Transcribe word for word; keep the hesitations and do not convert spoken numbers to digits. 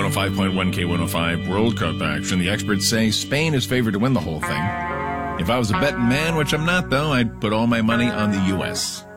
oh five point one K one oh five World Cup action. The experts say Spain is favored to win the whole thing. If I was a betting man, which I'm not though, I'd put all my money on the U S